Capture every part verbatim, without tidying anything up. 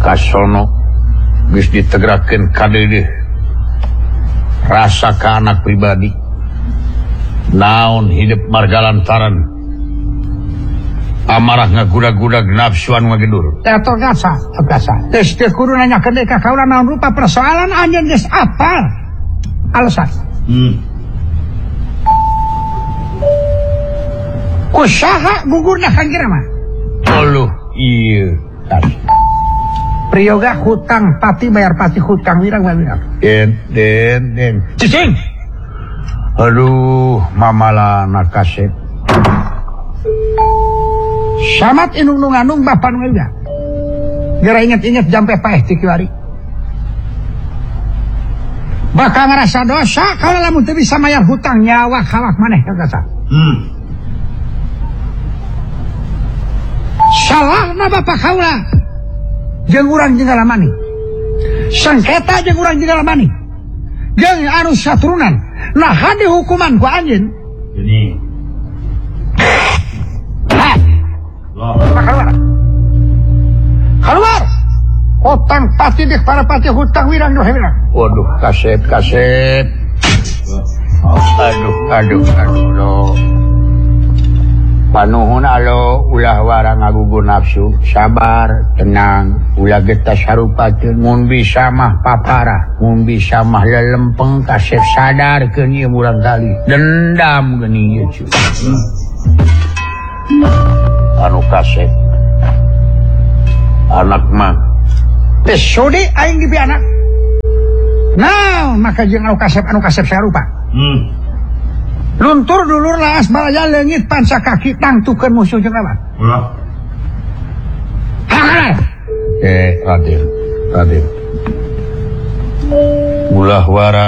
kasono geus ditegrakeun ka deudeuh rasa ka anak pribadi naon hidup marga lantaran amarah ngagudag-gudag nafsu anu ngagedur eta gasa gasa geus teu kudu nanyakeun deui ka kaula naon rupa persoalan anjeun geus apal alasan hmm. Kusaha gugurna Kang Kirama uluh ieu Priyoga hutang pati bayar pati hutang wirang wirang. Den den den. Cicing. Aduh, mamala nakasep. Samat inung nunganung bapan ngeuga. Gara inget-inget jampe paeh ti kiwari. Bakal ngerasa dosa kalau lamun teu bisa mayar hutang nyawa kawak maneh kagasa. Hmm. Salahna bapak kaula. Jeung urang jeung ngalamani. Sengketa jeung urang jeung ngalamani. Jeung anu saturunan. Nah hade hukuman ku anjeun. Ini. Hah. Loh, keluar. Keluar. Hutang pati dek para pati hutang wirang doh wirang. Waduh, kaset kaset. Aduh, aduh, aduh loh. Panuhun alo ulah wara ngagugur nafsu sabar tenang ulah getah sarupakeun mun bisa mah papara mun bisa mah lelempeng kasep sadarkeun ieu murang kali dendam geuning ieu cu anu kasep anak mah teh sodi aing dipi anak naon maka jeung anu kasep anu kasep sarupa hmm. Luntur dulur laas balaya leungit panca kaki tangtukeun musuh jeung lawan. Ulah. Hahaha. Eh, Raden, Raden. Ulah wara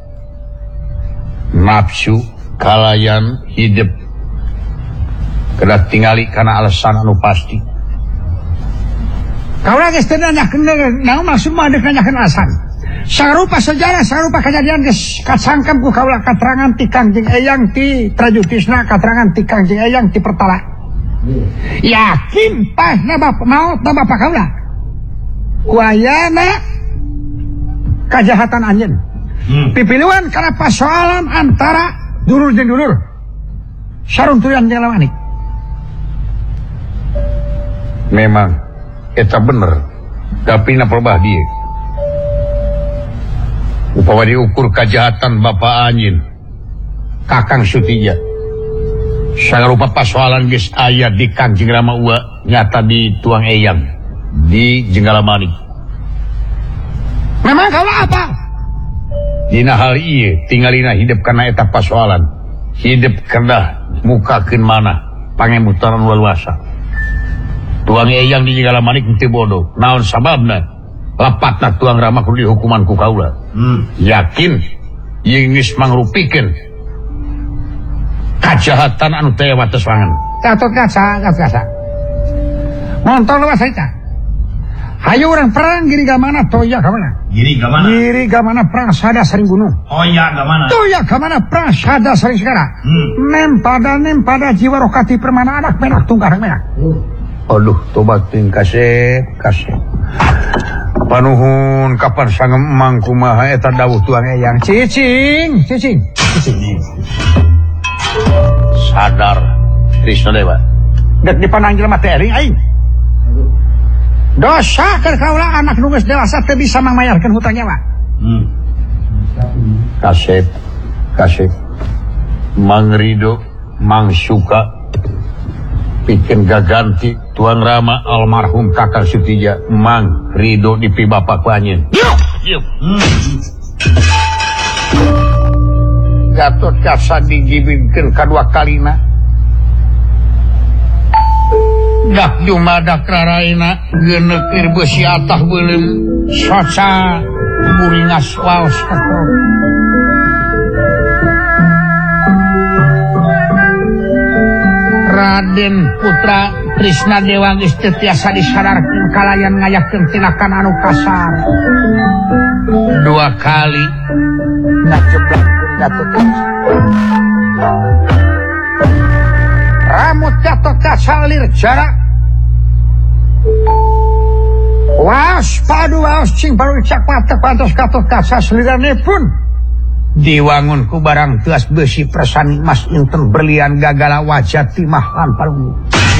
nafsu kalayan hidup kada tingali kana alasan anu pasti. Kaula geus teu nanyakeun naon maksud mah deuk nanyakeun alasan. Sarupa sejarah, sarupa kejadian geus kasangkem ku kaula katerangan ti Kangjeng Eyang ti Trajutisna, katerangan ti Kangjeng Eyang ti Pertala. Yakin pasna bapak maot na bapak kaula. Ku ayana kajahatan anjeun. Hmm. Pipiluan kana pasoalan antara dulur jeung dulur. Saruntuyan jeung lawanik. Memang eta bener, tapi na perbah dieu. Upama diukur kejahatan Bapak Anjin Kakang Sutija sangarupa pasoalan geus aya di Kangjeng Rama Ua nyata di Tuang Eyang di Jenggala-Manik. Memang kaula apa? Dina hal ieu tingalina hidup kana eta pasoalan hidup kedah mukakeun mana pangemutaran waluasa. Tuang Eyang di Jenggala-Manik teu bodoh naon sababna lapatna Tuang Rama kudu dihukuman ku kaula. Hmm. Yakin ieu geus mangrupikeun kajahatan anu teu wates wangan. Catot kasa, kasa. Montol wa saita. Hayu urang perang giri gamana toya ka mana? Giri gamana? Giri gamana perang sada saring gunung. Oh iya gamana? Toya ka mana perang sada saring segara. Hmm. Nempada nempada jiwa rokati permana anak menak tunggar menak. Aduh, tobat ting kasep, kasep. Panuhun kapan sangem emang kumaha eta dawuh Tuang Eyang. Cicing, cicing, cicing. Sadar Krisna Dewa. Dek dipandang jelema teh ering aing. Dosa keur kaula anak nu geus dewasa teu bisa mangmayarkeun hutang nyawa. Hmm. Kasep, kasep. Mang Rido, Mang Suka bikin gaganti Tuang Rama almarhum Kakang Sutija Mang Rido di pi bapak panjen. Yuk, yuk. Gatot Kaca digibingkeun kadua kalina. Dak jumadak raraina geuneukeun beusi atah beuleum soca buringas waos kakor. Raden Putra Krisna Dewa geus teu tiasa disadarkeun kalayan ngayakeun tindakan anu kasar. Dua kali ngajeblakeun Gatot Kaca. Ramut Gatot Kaca lir jarak. Was padu waos cing baru cak patek patos katos kasa seliranipun diwangun ku barang tuas besi persani mas inten berlian gagala wajah timah lan palu